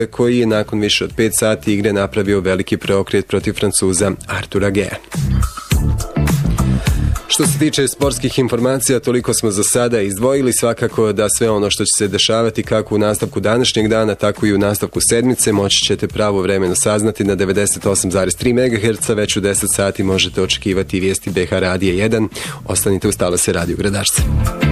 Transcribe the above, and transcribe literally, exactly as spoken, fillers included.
koji je nakon više od pet sati igre napravio veliki preokret protiv Francuza Artura Gea. Što se tiče sportskih informacija, toliko smo za sada izdvojili. Svakako da sve ono što će se dešavati kako u nastavku današnjeg dana, tako i u nastavku sedmice moći ćete pravovremeno saznati na devedeset osam zarez tri megaherca. Već u deset sati možete očekivati vijesti B H Radija jedan. Ostanite uz talase Radio Gradarca.